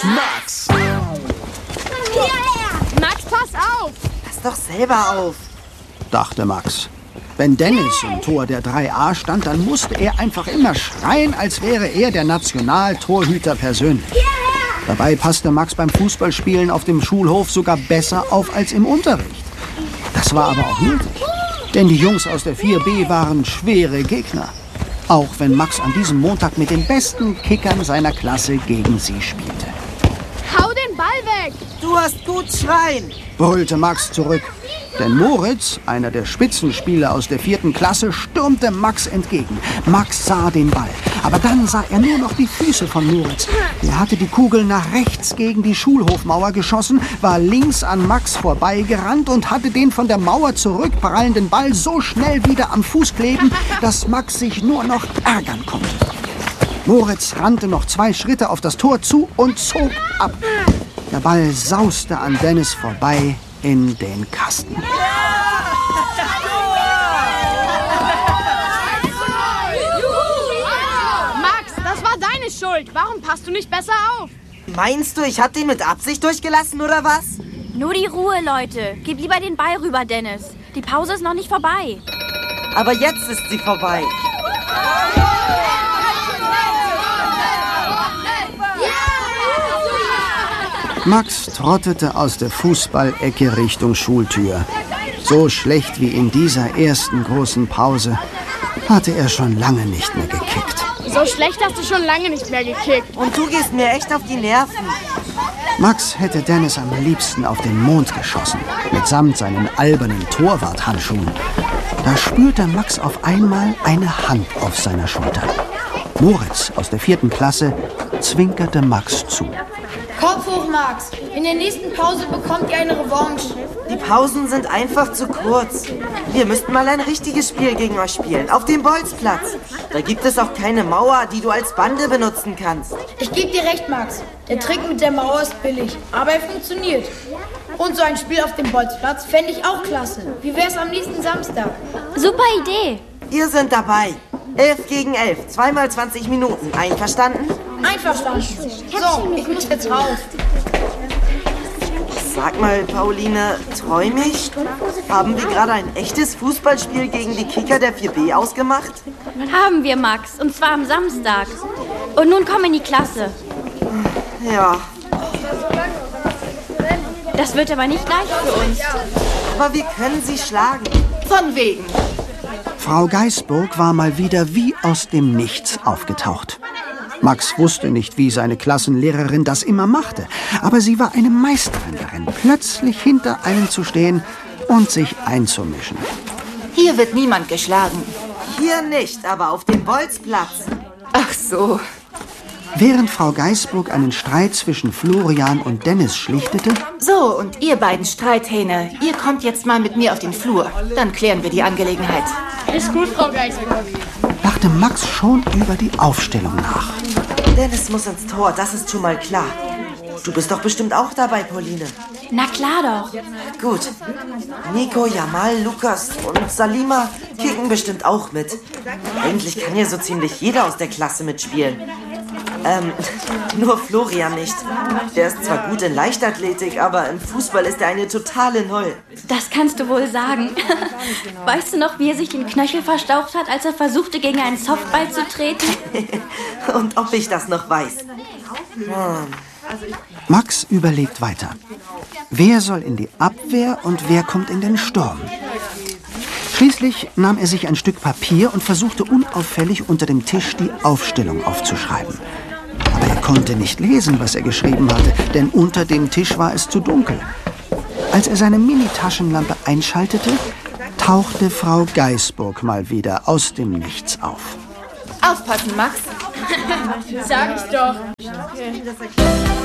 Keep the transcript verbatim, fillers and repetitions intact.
Max! Hierher! Max, pass auf! Pass doch selber auf, dachte Max. Wenn Dennis im Tor der drei a stand, dann musste er einfach immer schreien, als wäre er der Nationaltorhüter persönlich. Dabei passte Max beim Fußballspielen auf dem Schulhof sogar besser auf als im Unterricht. Das war aber auch nötig, denn die Jungs aus der vier b waren schwere Gegner. Auch wenn Max an diesem Montag mit den besten Kickern seiner Klasse gegen sie spielte. Hau den Ball weg! du hast gut schreien. Brüllte Max zurück. Denn Moritz, einer der Spitzenspieler aus der vierten Klasse, stürmte Max entgegen. Max sah den Ball, aber dann sah er nur noch die Füße von Moritz. Er hatte die Kugel nach rechts gegen die Schulhofmauer geschossen, war links an Max vorbeigerannt und hatte den von der Mauer zurückprallenden Ball so schnell wieder am Fuß kleben, dass Max sich nur noch ärgern konnte. Moritz rannte noch zwei Schritte auf das Tor zu und zog ab. Der Ball sauste an Dennis vorbei in den Kasten. Max, das war deine Schuld. Warum passt du nicht besser auf? Meinst du, ich hab den mit Absicht durchgelassen, oder was? Nur die Ruhe, Leute. Gib lieber den Ball rüber, Dennis. Die Pause ist noch nicht vorbei. Aber jetzt ist sie vorbei. Max trottete aus der Fußballecke Richtung Schultür. So schlecht wie in dieser ersten großen Pause hatte er schon lange nicht mehr gekickt. So schlecht hast du schon lange nicht mehr gekickt. Und du gehst mir echt auf die Nerven. Max hätte Dennis am liebsten auf den Mond geschossen, mitsamt seinen albernen Torwarthandschuhen. Da spürte Max auf einmal eine Hand auf seiner Schulter. Moritz aus der vierten Klasse zwinkerte Max zu. Kopf hoch, Max. In der nächsten Pause bekommt ihr eine Revanche. Die Pausen sind einfach zu kurz. Wir müssten mal ein richtiges Spiel gegen euch spielen, auf dem Bolzplatz. Da gibt es auch keine Mauer, die du als Bande benutzen kannst. Ich gebe dir recht, Max. Der Trick mit der Mauer ist billig, aber er funktioniert. Und so ein Spiel auf dem Bolzplatz fände ich auch klasse. Wie wär's am nächsten Samstag? Super Idee. Ihr sind dabei. Elf gegen elf, zweimal zwanzig Minuten. Einverstanden? Einverstanden. So, ich muss jetzt raus. Sag mal, Pauline, träum ich? Haben wir gerade ein echtes Fußballspiel gegen die Kicker der vier b ausgemacht? Haben wir, Max. Und zwar am Samstag. Und nun komm in die Klasse. Ja, Das wird aber nicht leicht für uns. aber wir können sie schlagen. Von wegen. Frau Geisburg war mal wieder wie aus dem Nichts aufgetaucht. Max wusste nicht, wie seine Klassenlehrerin das immer machte, aber sie war eine Meisterin darin, plötzlich hinter einem zu stehen und sich einzumischen. Hier wird niemand geschlagen. Hier nicht, aber auf dem Bolzplatz. Ach so. Während Frau Geisburg einen Streit zwischen Florian und Dennis schlichtete, So, und ihr beiden Streithähne, ihr kommt jetzt mal mit mir auf den Flur. Dann klären wir die Angelegenheit. Ist gut, Frau Geisburg. dachte Max schon über die Aufstellung nach. Dennis muss ins Tor, das ist schon mal klar. Du bist doch bestimmt auch dabei, Pauline. Na klar doch. Gut. Nico, Jamal, Lukas und Salima kicken bestimmt auch mit. Eigentlich kann ja so ziemlich jeder aus der Klasse mitspielen. Ähm, nur Florian nicht. Der ist zwar gut in Leichtathletik, aber im Fußball ist er eine totale Null. Das kannst du wohl sagen. Weißt du noch, wie er sich den Knöchel verstaucht hat, als er versuchte, gegen einen Softball zu treten? Und ob ich das noch weiß. Hm. Max überlegt weiter. Wer soll in die Abwehr und wer kommt in den Sturm? Schließlich nahm er sich ein Stück Papier und versuchte unauffällig unter dem Tisch die Aufstellung aufzuschreiben. Aber er konnte nicht lesen, was er geschrieben hatte, denn unter dem Tisch war es zu dunkel. Als er seine Mini-Taschenlampe einschaltete, tauchte Frau Geisburg mal wieder aus dem Nichts auf. Aufpassen, Max. Sag ich doch.